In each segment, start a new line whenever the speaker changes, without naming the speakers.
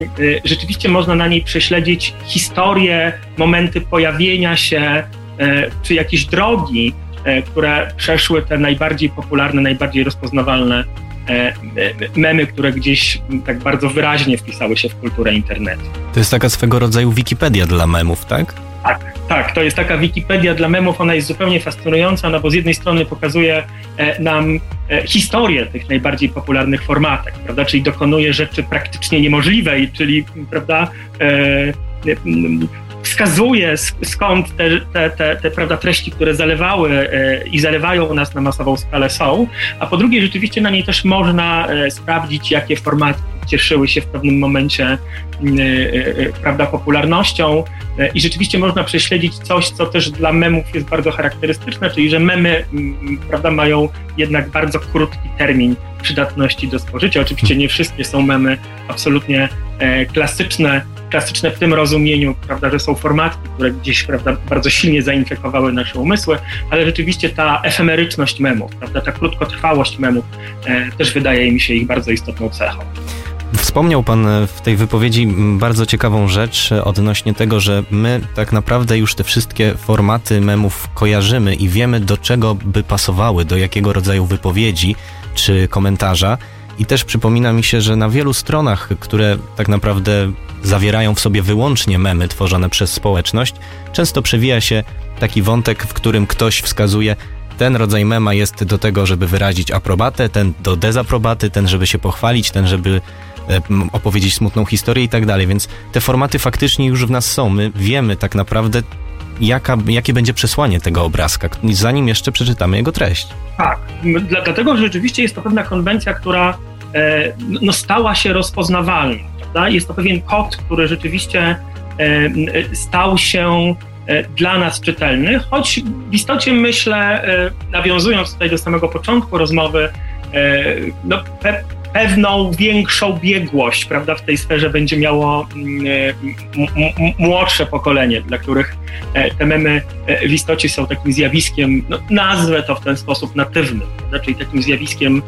rzeczywiście można na niej prześledzić historię, momenty pojawienia się, czy jakieś drogi, które przeszły te najbardziej popularne, najbardziej rozpoznawalne memy, które gdzieś tak bardzo wyraźnie wpisały się w kulturę internetu.
To jest taka swego rodzaju Wikipedia dla memów, tak?
Tak, to jest taka Wikipedia dla memów, ona jest zupełnie fascynująca, no bo z jednej strony pokazuje nam historię tych najbardziej popularnych formatek, prawda, czyli dokonuje rzeczy praktycznie niemożliwej, czyli, prawda, wskazuje, skąd te prawda, treści, które zalewały i zalewają nas na masową skalę są, a po drugie rzeczywiście na niej też można sprawdzić, jakie formaty cieszyły się w pewnym momencie prawda, popularnością i rzeczywiście można prześledzić coś, co też dla memów jest bardzo charakterystyczne, czyli że memy prawda, mają jednak bardzo krótki termin przydatności do spożycia. Oczywiście nie wszystkie są memy absolutnie klasyczne w tym rozumieniu, prawda, że są formatki, które gdzieś, prawda, bardzo silnie zainfekowały nasze umysły, ale rzeczywiście ta efemeryczność memów, prawda, ta krótkotrwałość memów też wydaje mi się ich bardzo istotną cechą.
Wspomniał Pan w tej wypowiedzi bardzo ciekawą rzecz odnośnie tego, że my tak naprawdę już te wszystkie formaty memów kojarzymy i wiemy, do czego by pasowały, do jakiego rodzaju wypowiedzi czy komentarza. I też przypomina mi się, że na wielu stronach, które tak naprawdę zawierają w sobie wyłącznie memy tworzone przez społeczność, często przewija się taki wątek, w którym ktoś wskazuje, ten rodzaj mema jest do tego, żeby wyrazić aprobatę, ten do dezaprobaty, ten żeby się pochwalić, ten żeby opowiedzieć smutną historię i tak dalej, więc te formaty faktycznie już w nas są. My wiemy tak naprawdę, jakie będzie przesłanie tego obrazka, zanim jeszcze przeczytamy jego treść. Tak,
dlatego że rzeczywiście jest to pewna konwencja, która stała się rozpoznawalna, prawda? Jest to pewien kod, który rzeczywiście stał się dla nas czytelny, choć w istocie myślę, nawiązując tutaj do samego początku rozmowy, pewną większą biegłość, prawda, w tej sferze będzie miało młodsze pokolenie, dla których te memy w istocie są takim zjawiskiem, nazwę to w ten sposób natywnym, prawda, czyli takim zjawiskiem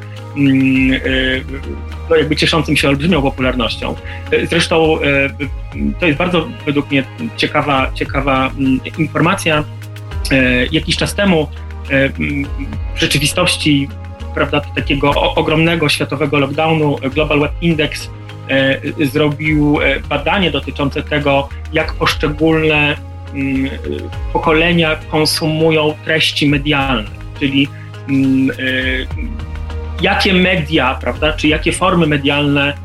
jakby cieszącym się olbrzymią popularnością. Zresztą to jest bardzo według mnie ciekawa informacja. Jakiś czas temu w rzeczywistości, prawda, takiego ogromnego światowego lockdownu Global Web Index zrobił badanie dotyczące tego, jak poszczególne pokolenia konsumują treści medialne, czyli jakie media, prawda, czy jakie formy medialne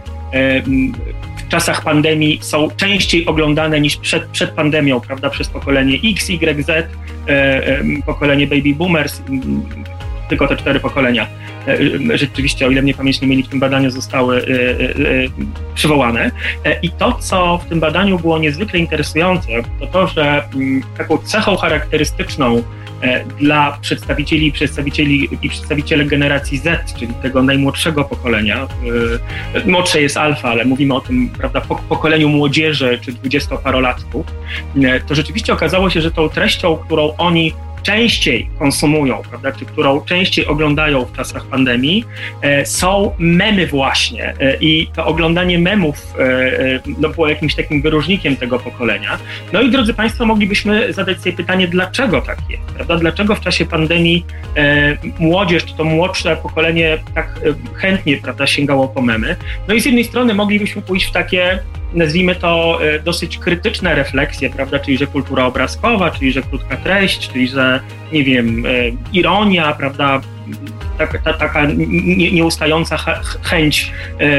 w czasach pandemii są częściej oglądane niż przed pandemią, prawda, przez pokolenie X, Y, Z, pokolenie baby boomers, tylko te 4 pokolenia rzeczywiście, o ile mnie pamięć nie myli, w tym badaniu zostały przywołane. I to, co w tym badaniu było niezwykle interesujące, to to, że taką cechą charakterystyczną dla przedstawiciele generacji Z, czyli tego najmłodszego pokolenia, młodsze jest alfa, ale mówimy o tym, prawda, pokoleniu młodzieży czy 20-parolatków, to rzeczywiście okazało się, że tą treścią, którą oni częściej konsumują, prawda, czy którą częściej oglądają w czasach pandemii, są memy właśnie. I to oglądanie memów było jakimś takim wyróżnikiem tego pokolenia. No i drodzy Państwo, moglibyśmy zadać sobie pytanie, dlaczego tak jest, prawda? Dlaczego w czasie pandemii młodzież, czy to młodsze pokolenie tak chętnie, prawda, sięgało po memy? No i z jednej strony moglibyśmy pójść w takie, nazwijmy to, dosyć krytyczne refleksje, prawda, czyli że kultura obrazkowa, czyli że krótka treść, czyli że, nie wiem, ironia, prawda, taka nieustająca chęć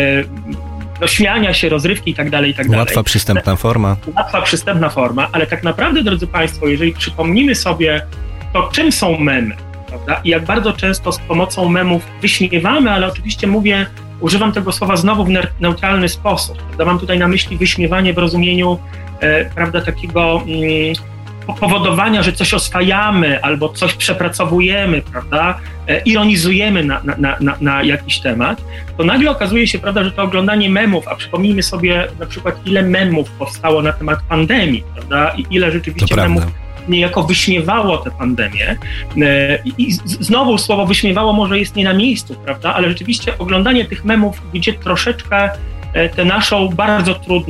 śmiania się, rozrywki i tak dalej, i tak dalej.
Łatwa, przystępna forma.
Łatwa, przystępna forma, ale tak naprawdę, drodzy Państwo, jeżeli przypomnimy sobie to, czym są memy, prawda, i jak bardzo często z pomocą memów wyśmiewamy, ale oczywiście używam tego słowa znowu w neutralny sposób. Prawda? Mam tutaj na myśli wyśmiewanie w rozumieniu prawda, takiego powodowania, że coś oswajamy albo coś przepracowujemy, prawda, ironizujemy na jakiś temat, to nagle okazuje się, prawda, że to oglądanie memów, a przypomnijmy sobie na przykład, ile memów powstało na temat pandemii, prawda, i ile rzeczywiście memów niejako wyśmiewało tę pandemię. I znowu słowo wyśmiewało może jest nie na miejscu, prawda, ale rzeczywiście oglądanie tych memów, gdzie troszeczkę tę naszą bardzo trudną